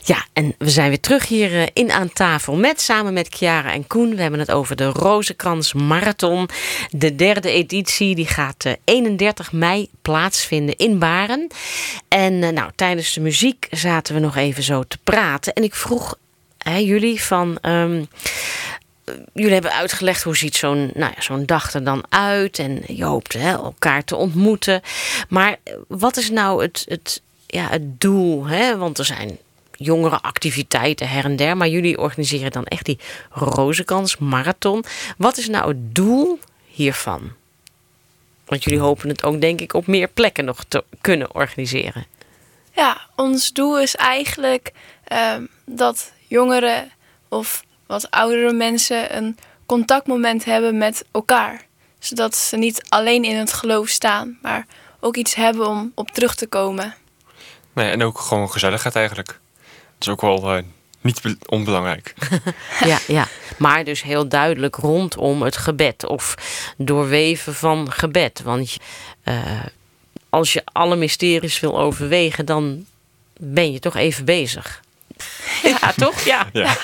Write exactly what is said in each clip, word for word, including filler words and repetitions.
Ja, en we zijn weer terug hier uh, in Aan Tafel met samen met Chiara en Koen. We hebben het over de Rozenkrans Marathon. De derde editie die gaat uh, eenendertig mei plaatsvinden in Baren. En uh, nou, tijdens de muziek zaten we nog even zo te praten. En ik vroeg hè, jullie van... Um, jullie hebben uitgelegd hoe ziet zo'n, nou ja, zo'n dag er dan uit. En je hoopt hè, elkaar te ontmoeten. Maar wat is nou het, het, ja, het doel? Hè? Want er zijn... jongere activiteiten her en der. Maar jullie organiseren dan echt die Rozenkrans Marathon. Wat is nou het doel hiervan? Want jullie hopen het ook, denk ik, op meer plekken nog te kunnen organiseren. Ja, ons doel is eigenlijk uh, dat jongeren of wat oudere mensen een contactmoment hebben met elkaar. Zodat ze niet alleen in het geloof staan, maar ook iets hebben om op terug te komen. Nee, en ook gewoon gezelligheid eigenlijk. Dat is ook wel uh, niet be- onbelangrijk. ja, ja, maar dus heel duidelijk rondom het gebed. Of doorweven van gebed. Want uh, als je alle mysteries wil overwegen... dan ben je toch even bezig. Ja, ja toch? Ja. ja. ja.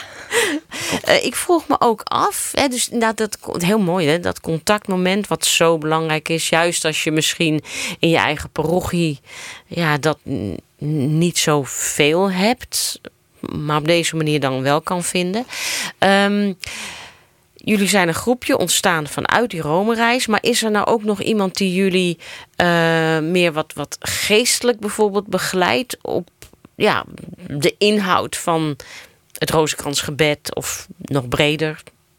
Uh, ik vroeg me ook af, hè, dus dat, dat heel mooi, hè, dat contactmoment wat zo belangrijk is, juist als je misschien in je eigen parochie ja, dat n- niet zoveel hebt, maar op deze manier dan wel kan vinden. Um, jullie zijn een groepje ontstaan vanuit die Rome-reis, maar is er nou ook nog iemand die jullie uh, meer wat, wat geestelijk bijvoorbeeld begeleidt op ja, de inhoud van het Rozenkransgebed of nog breder?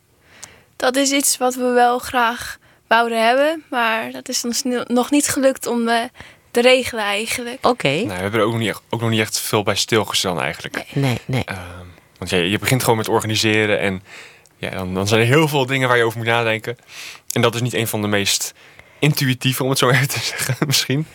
Dat is iets wat we wel graag wouden hebben, maar dat is ons nog niet gelukt om uh, te regelen eigenlijk. Oké. Okay. Nou, we hebben er ook nog, niet, ook nog niet echt veel bij stilgestaan eigenlijk. Nee, nee. nee. Uh, want ja, je begint gewoon met organiseren en ja, dan, dan zijn er heel veel dingen waar je over moet nadenken. En dat is niet een van de meest intuïtieve, om het zo even te zeggen, misschien.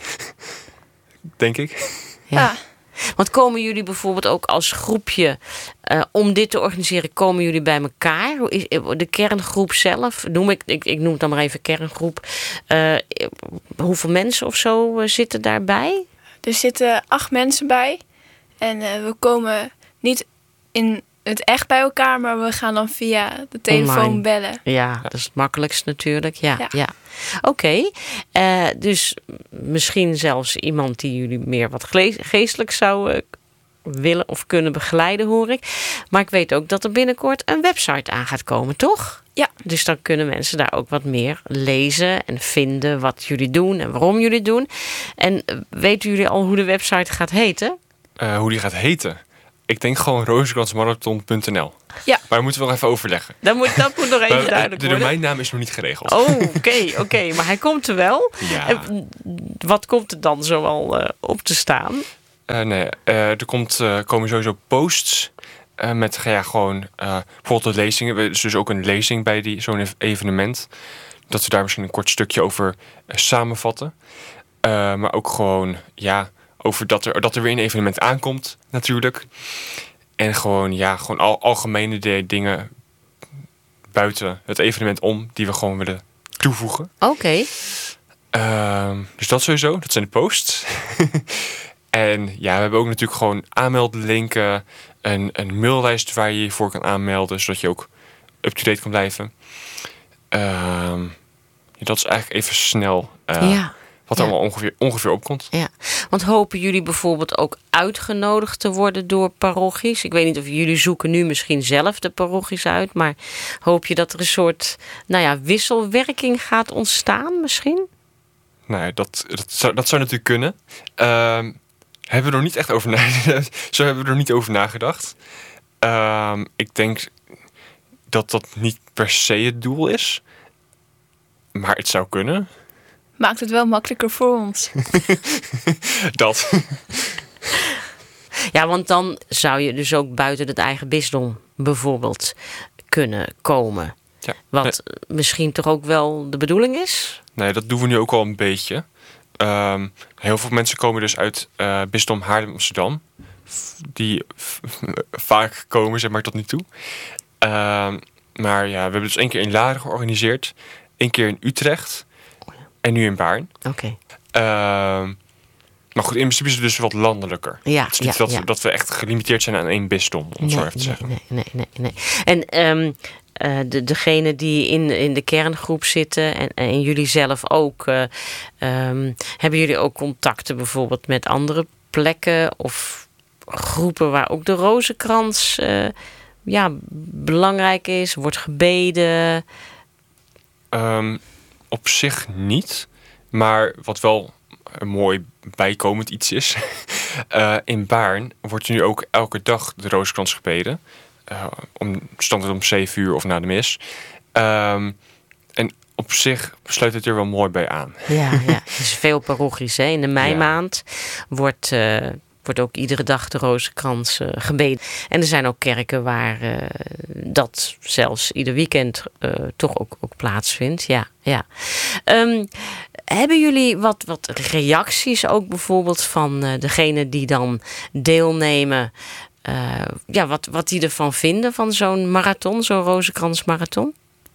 Denk ik. Ja. ja. Want komen jullie bijvoorbeeld ook als groepje, uh, om dit te organiseren, komen jullie bij elkaar? De kerngroep zelf, noem ik, ik, ik noem het dan maar even kerngroep. Uh, hoeveel mensen of zo uh, zitten daarbij? Er zitten acht mensen bij. En uh, we komen niet in het echt bij elkaar, maar we gaan dan via de telefoon Online. bellen. Ja, dat is het makkelijkst natuurlijk. Ja, ja. ja. Oké, okay. uh, dus misschien zelfs iemand die jullie meer wat geestelijk zou uh, willen of kunnen begeleiden, hoor ik. Maar ik weet ook dat er binnenkort een website aan gaat komen, toch? Ja. Dus dan kunnen mensen daar ook wat meer lezen en vinden wat jullie doen en waarom jullie doen. En weten jullie al hoe de website gaat heten? Uh, hoe die gaat heten? Ik denk gewoon rozenkransmarathon punt n l. Ja. Maar daar moeten we nog even overleggen. Dat moet, dat moet nog even maar, duidelijk de worden. De domeinnaam is nog niet geregeld. Oh, oké, okay, oké. Okay. Maar hij komt er wel. Ja. En wat komt er dan zoal uh, op te staan? Uh, nee, uh, er komt, uh, komen sowieso posts uh, met ja, gewoon uh, bijvoorbeeld de lezingen. Er is dus ook een lezing bij die, zo'n evenement. Dat we daar misschien een kort stukje over uh, samenvatten. Uh, maar ook gewoon, ja... over dat er, dat er weer een evenement aankomt, natuurlijk. En gewoon, ja, gewoon al, algemene de, dingen buiten het evenement om, die we gewoon willen toevoegen. Oké. Okay. Uh, dus dat sowieso, dat zijn de posts. En ja, we hebben ook natuurlijk gewoon aanmeldlinken, een, een maillijst waar je je voor kan aanmelden, zodat je ook up-to-date kan blijven. Uh, ja, dat is eigenlijk even snel... Uh, ja. Wat ja. allemaal ongeveer, ongeveer opkomt. Ja, want hopen jullie bijvoorbeeld ook uitgenodigd te worden door parochies? Ik weet niet of jullie zoeken nu misschien zelf de parochies uit, maar hoop je dat er een soort nou ja, wisselwerking gaat ontstaan misschien? Nou, dat, dat, zou, dat zou natuurlijk kunnen. Uh, hebben we er niet echt over nagedacht. Zo hebben we er niet over nagedacht. Uh, ik denk dat dat niet per se het doel is. Maar het zou kunnen. Maakt het wel makkelijker voor ons. Dat. Ja, want dan zou je dus ook buiten het eigen bisdom bijvoorbeeld kunnen komen. Ja. Wat nee. misschien toch ook wel de bedoeling is? Nee, dat doen we nu ook al een beetje. Um, heel veel mensen komen dus uit uh, bisdom Haarlem-Amsterdam. Die f- vaak komen, zeg maar, tot nu toe. Uh, maar ja, we hebben dus één keer in Laren georganiseerd. Één keer in Utrecht. En nu in Baarn. Oké. Okay. Uh, Maar goed, in principe is het dus wat landelijker. Ja, het is niet ja, dat, ja. we, dat we echt gelimiteerd zijn aan één bisdom, om nee, zo even te nee, zeggen. nee, nee, nee, nee. En um, uh, de, degene die in, in de kerngroep zitten en, en jullie zelf ook, uh, um, hebben jullie ook contacten bijvoorbeeld met andere plekken of groepen waar ook de rozenkrans uh, ja, belangrijk is, wordt gebeden? Um, op zich niet, maar wat wel een mooi bijkomend iets is. uh, in Baarn wordt nu ook elke dag de rozenkrans gebeden. Uh, om, standaard om zeven uur of na de mis. Um, en op zich sluit het er wel mooi bij aan. Ja, ja. Het is veel parochies. Hè? In de meimaand ja. wordt, uh, wordt ook iedere dag de rozenkrans uh, gebeden. En er zijn ook kerken waar uh, dat zelfs ieder weekend uh, toch ook, ook plaatsvindt. Ja, ja. Um, hebben jullie wat, wat reacties ook bijvoorbeeld van uh, degene die dan deelnemen? Uh, ja, wat, wat die ervan vinden van zo'n marathon, zo'n rozenkransmarathon?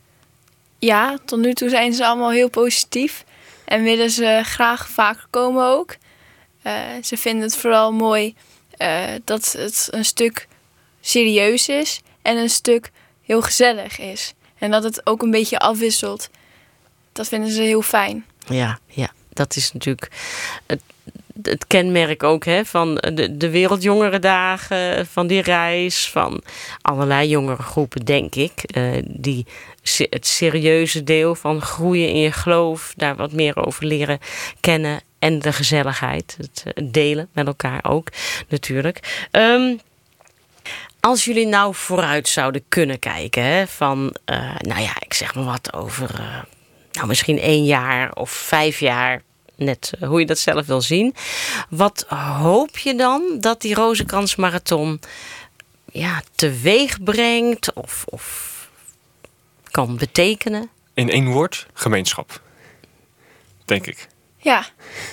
Ja, tot nu toe zijn ze allemaal heel positief. En willen ze graag vaker komen ook. Uh, ze vinden het vooral mooi uh, dat het een stuk serieus is. En een stuk heel gezellig is. En dat het ook een beetje afwisselt. Dat vinden ze heel fijn. Ja, ja. Dat is natuurlijk het, het kenmerk ook hè, van de, de Wereldjongerendagen, van die reis, van allerlei jongere groepen, denk ik. Uh, die het serieuze deel van groeien in je geloof, daar wat meer over leren kennen. En de gezelligheid, het, het delen met elkaar ook natuurlijk. Um, als jullie nou vooruit zouden kunnen kijken, hè, van, uh, nou ja, ik zeg maar wat over, uh, nou misschien één jaar of vijf jaar, net uh, hoe je dat zelf wil zien. Wat hoop je dan dat die Rozenkransmarathon ja, teweeg brengt of, of kan betekenen? In één woord, gemeenschap. Denk ik. Ja,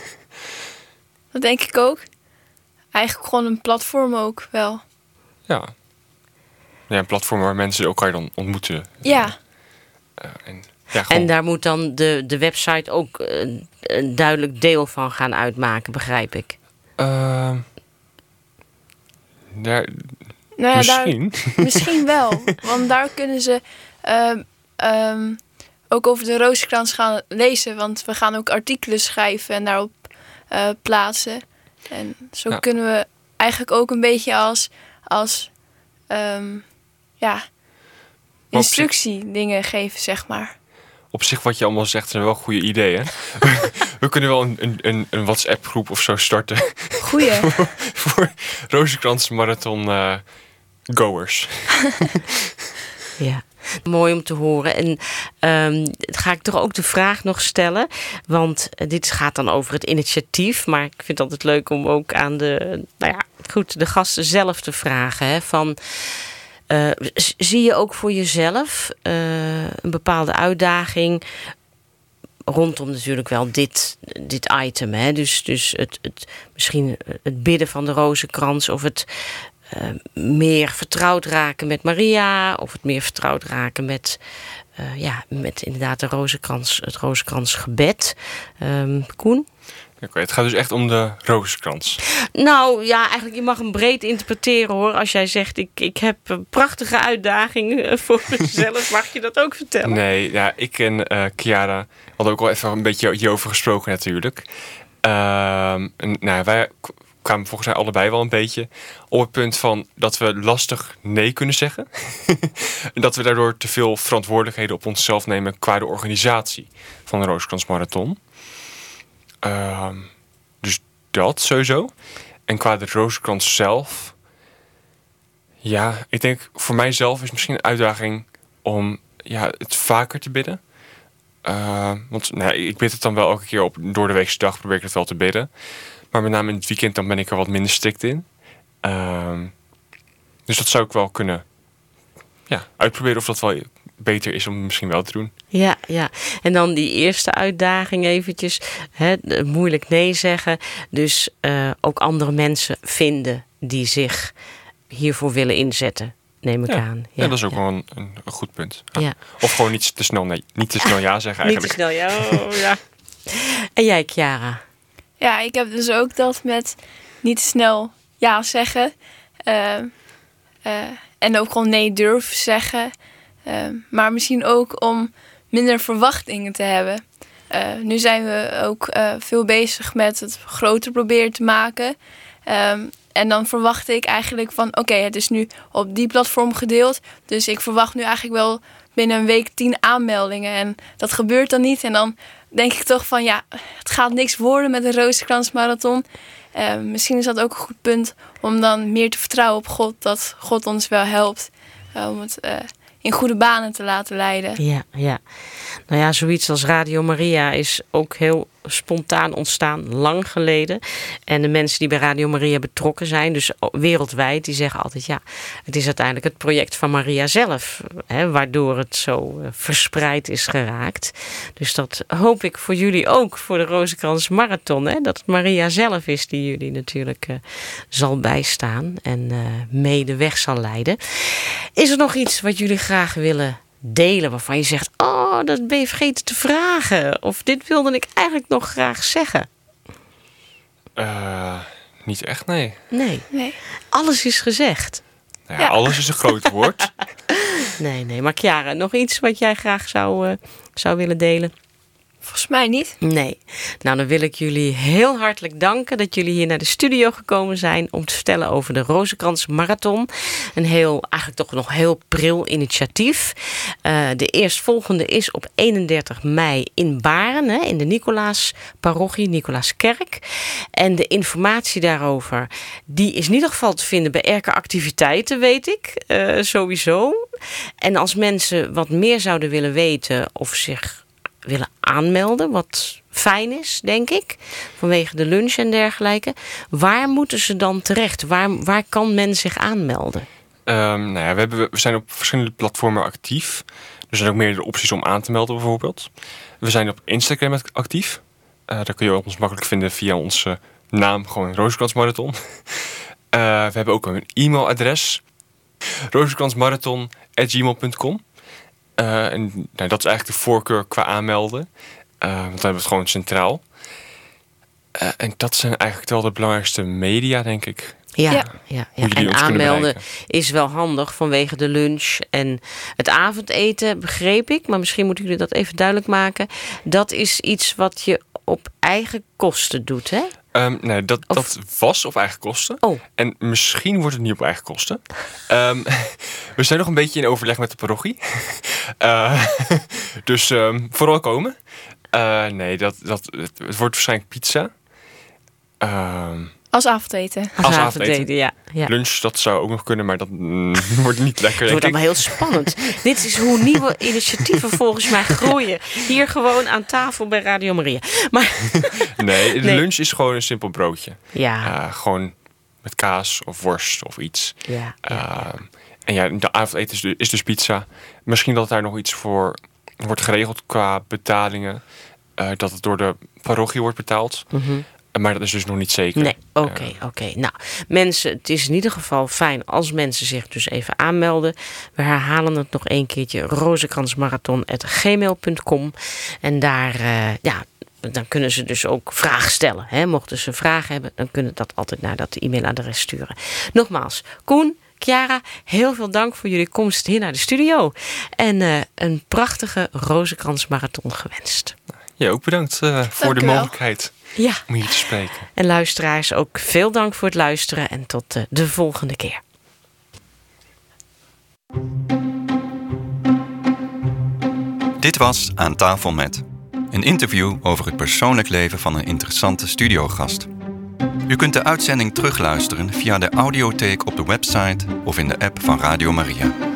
dat denk ik ook. Eigenlijk gewoon een platform ook wel. Ja, ja een platform waar mensen elkaar dan ontmoeten. Ja. Uh, en, ja gewoon... en daar moet dan de, de website ook een, een duidelijk deel van gaan uitmaken, begrijp ik. Uh, daar, nou ja, misschien. Daar, misschien wel, want daar kunnen ze uh, um, ook over de rozenkrans gaan lezen. Want we gaan ook artikelen schrijven en daarop uh, plaatsen. En zo ja. kunnen we eigenlijk ook een beetje als, als um, ja, instructie zich, dingen geven, zeg maar. Op zich wat je allemaal zegt zijn wel goede ideeën. We kunnen wel een, een, een WhatsApp groep of zo starten. Goeie. voor, voor Rozenkransmarathon uh, goers. Ja. Mooi om te horen. En um, ga ik toch ook de vraag nog stellen. Want uh, dit gaat dan over het initiatief. Maar ik vind het altijd leuk om ook aan de, nou ja, goed, de gasten zelf te vragen. Hè, van, uh, zie je ook voor jezelf uh, een bepaalde uitdaging rondom natuurlijk wel dit, dit item. Hè? Dus, dus het, het, misschien het bidden van de rozenkrans of het Uh, meer vertrouwd raken met Maria, of het meer vertrouwd raken met, uh, ja, met inderdaad de rozenkrans, het rozenkransgebed. Um, Koen? Oké, het gaat dus echt om de rozenkrans. Nou ja, eigenlijk je mag hem breed interpreteren hoor. Als jij zegt, ik, ik heb een prachtige uitdaging voor mezelf, mag je dat ook vertellen? Nee, ja, ik en uh, Chiara hadden ook al even een beetje hierover gesproken natuurlijk. Uh, en, nou, wij kwamen volgens mij allebei wel een beetje op het punt van dat we lastig nee kunnen zeggen. En dat we daardoor te veel verantwoordelijkheden op onszelf nemen qua de organisatie van de Rozenkransmarathon. Uh, dus dat sowieso. En qua de Rozenkrans zelf, ja, ik denk voor mijzelf is misschien een uitdaging om ja, het vaker te bidden. Uh, want nou, ik bid het dan wel elke keer op door de weekse dag, probeer ik het wel te bidden. Maar met name in het weekend dan ben ik er wat minder strikt in. Uh, dus dat zou ik wel kunnen ja, uitproberen of dat wel beter is om misschien wel te doen. Ja, ja. En dan die eerste uitdaging eventjes. Hè, moeilijk nee zeggen. Dus uh, ook andere mensen vinden die zich hiervoor willen inzetten. Neem ik ja. aan. Ja, ja, dat is ook ja. wel een, een, een goed punt. Ja. Ja. Of gewoon niet te snel, nee, niet te snel ja zeggen eigenlijk. Niet te snel ja, oh, ja. En jij, Chiara? Ja, ik heb dus ook dat met niet snel ja zeggen. Uh, uh, en ook gewoon nee durven zeggen. Uh, maar misschien ook om minder verwachtingen te hebben. Uh, nu zijn we ook uh, veel bezig met het groter proberen te maken. Um, en dan verwacht ik eigenlijk van... oké, okay, het is nu op die platform gedeeld. Dus ik verwacht nu eigenlijk wel binnen een week tien aanmeldingen. En dat gebeurt dan niet. En dan denk ik toch van ja, het gaat niks worden met een Rozenkrans-marathon. Uh, misschien is dat ook een goed punt om dan meer te vertrouwen op God. Dat God ons wel helpt uh, om het... Uh, in goede banen te laten leiden. Ja, ja. Nou ja, zoiets als Radio Maria is ook heel spontaan ontstaan, lang geleden. En de mensen die bij Radio Maria betrokken zijn, dus wereldwijd, die zeggen altijd ja, het is uiteindelijk het project van Maria zelf, hè, waardoor het zo uh, verspreid is geraakt. Dus dat hoop ik voor jullie ook, voor de Rozenkrans Marathon, hè, dat het Maria zelf is die jullie natuurlijk uh, zal bijstaan en uh, mee de weg zal leiden. Is er nog iets wat jullie graag willen delen waarvan je zegt, oh, dat ben je vergeten te vragen. Of dit wilde ik eigenlijk nog graag zeggen. Uh, niet echt, nee. Nee. nee. Alles is gezegd. Nou ja, ja. Alles is een groot woord. nee, nee. Maar Chiara, nog iets wat jij graag zou, uh, zou willen delen? Volgens mij niet. Nee. Nou, dan wil ik jullie heel hartelijk danken dat jullie hier naar de studio gekomen zijn om te vertellen over de Rozenkrans Marathon. Een heel, eigenlijk toch nog heel pril initiatief. Uh, de eerstvolgende is op eenendertig mei in Baren, hè, in de Nicolaasparochie, Nicolaaskerk. En de informatie daarover, die is in ieder geval te vinden bij Erke Activiteiten, weet ik. Uh, sowieso. En als mensen wat meer zouden willen weten of zich willen aanmelden, wat fijn is, denk ik, vanwege de lunch en dergelijke. Waar moeten ze dan terecht? Waar, waar kan men zich aanmelden? Um, nou ja, we, hebben, we zijn op verschillende platformen actief. Er zijn ook meerdere opties om aan te melden, bijvoorbeeld. We zijn op Instagram actief. Uh, daar kun je ons makkelijk vinden via onze naam, gewoon Rozenkrans Marathon. Uh, we hebben ook een e-mailadres, rozenkransmarathon at gmail punt com. Uh, en nou, dat is eigenlijk de voorkeur qua aanmelden. Uh, want dan hebben we het gewoon centraal. Uh, en dat zijn eigenlijk wel de belangrijkste media, denk ik. Ja, ja. ja, ja. En aanmelden is wel handig vanwege de lunch en het avondeten, begreep ik. Maar misschien moeten jullie dat even duidelijk maken. Dat is iets wat je op eigen kosten doet, hè? Um, nee, dat, of... dat was op eigen kosten. Oh. En misschien wordt het niet op eigen kosten. um, we zijn nog een beetje in overleg met de parochie. uh, dus um, vooral komen. Uh, nee, dat, dat, het, het wordt waarschijnlijk pizza. Um, Als avondeten. Als, Als avondeten, avondeten ja, ja. Lunch, dat zou ook nog kunnen, maar dat mm, wordt niet lekker. Het wordt allemaal heel spannend. Dit is hoe nieuwe initiatieven volgens mij groeien. Hier gewoon aan tafel bij Radio Maria. Maar nee, de nee. lunch is gewoon een simpel broodje. Ja. Uh, gewoon met kaas of worst of iets. Ja, ja. Uh, en ja, de avondeten is dus, is dus pizza. Misschien dat daar nog iets voor wordt geregeld qua betalingen. Uh, dat het door de parochie wordt betaald. Mm-hmm. Maar dat is dus nog niet zeker. Nee, oké, okay, oké. Okay. Nou, mensen, het is in ieder geval fijn als mensen zich dus even aanmelden. We herhalen het nog een keertje. rozenkransmarathon at gmail punt com. En daar, uh, ja, dan kunnen ze dus ook vragen stellen. Hè? Mochten ze vragen hebben, dan kunnen dat altijd naar dat e-mailadres sturen. Nogmaals, Koen, Chiara, heel veel dank voor jullie komst hier naar de studio. En uh, een prachtige Rozenkransmarathon gewenst. Ja, ook bedankt uh, voor de mogelijkheid. Ja. Om hier te spreken. En luisteraars, ook veel dank voor het luisteren en tot uh, de volgende keer. Dit was Aan tafel met. Een interview over het persoonlijk leven van een interessante studiogast. U kunt de uitzending terugluisteren via de audiotheek op de website of in de app van Radio Maria.